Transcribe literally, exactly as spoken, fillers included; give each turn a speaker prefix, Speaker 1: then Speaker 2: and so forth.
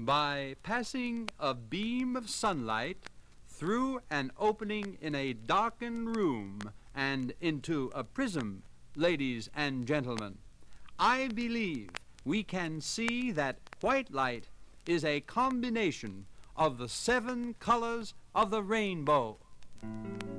Speaker 1: By passing a beam of sunlight through an opening in a darkened room and into a prism, ladies and gentlemen, I believe we can see that white light is a combination of the seven colors of the rainbow.